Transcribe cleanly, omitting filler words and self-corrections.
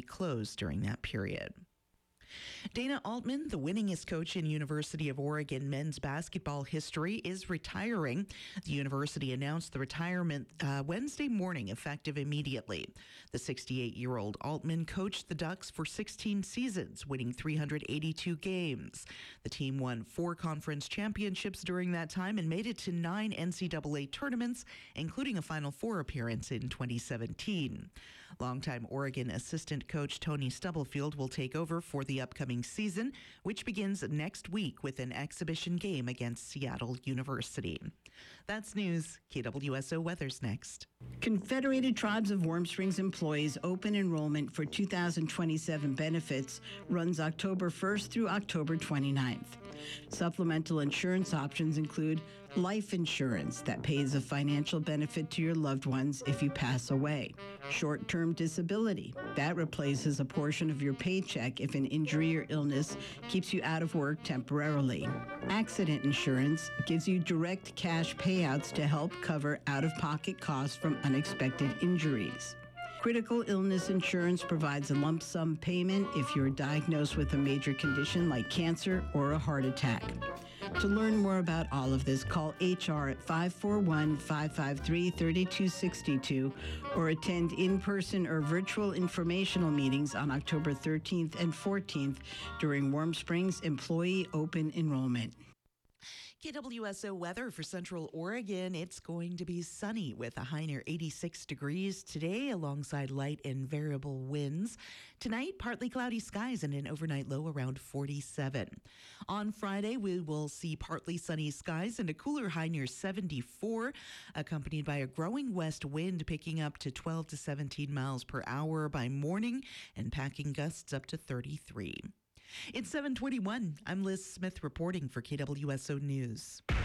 closed during that period. Dana Altman, the winningest coach in University of Oregon men's basketball history, is retiring. The university announced the retirement Wednesday morning, effective immediately. The 68-year-old Altman coached the Ducks for 16 seasons, winning 382 games. The team won 4 conference championships during that time and made it to 9 NCAA tournaments, including a Final Four appearance in 2017. Longtime Oregon assistant coach Tony Stubblefield will take over for the upcoming season, which begins next week with an exhibition game against Seattle University. That's news. KWSO Weather's next. Confederated Tribes of Warm Springs employees open enrollment for 2027 benefits runs October 1st through October 29th. Supplemental insurance options include life insurance that pays a financial benefit to your loved ones if you pass away. Short-term disability that replaces a portion of your paycheck if an injury or illness keeps you out of work temporarily. Accident insurance gives you direct cash payouts to help cover out-of-pocket costs from unexpected injuries. Critical illness insurance provides a lump sum payment if you're diagnosed with a major condition like cancer or a heart attack. To learn more about all of this, call HR at 541-553-3262 or attend in-person or virtual informational meetings on October 13th and 14th during Warm Springs Employee Open Enrollment. KWSO weather for Central Oregon. It's going to be sunny with a high near 86 degrees today alongside light and variable winds. Tonight, partly cloudy skies and an overnight low around 47. On Friday, we will see partly sunny skies and a cooler high near 74, accompanied by a growing west wind picking up to 12 to 17 miles per hour by morning and packing gusts up to 33. It's 7:21. I'm Liz Smith reporting for KWSO News.